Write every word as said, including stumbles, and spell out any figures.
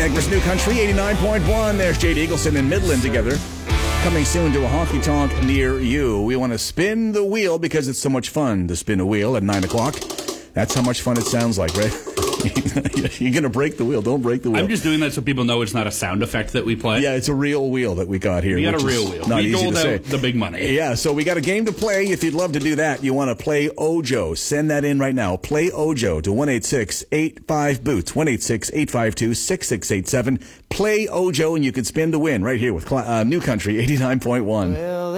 Niagara's New Country, eighty-nine point one. There's Jade Eagleson and Midland together. Coming soon to a honky tonk near you. We want to spin the wheel because it's so much fun to spin a wheel at nine o'clock. That's how much fun it sounds like, right? You're going to break the wheel. Don't break the wheel. I'm just doing that so people know it's not a sound effect that we play. Yeah, it's a real wheel that we got here. We got a which real is wheel. Not we easy doled to say. out the big money. Yeah, so we got a game to play. If you'd love to do that, you want to play Ojo. Send that in right now. Play Ojo to one eight six eight five boots, one eight six eight five two six six eight seven. Play Ojo, and you can spin to win right here with uh, New Country eighty-nine point one. Well,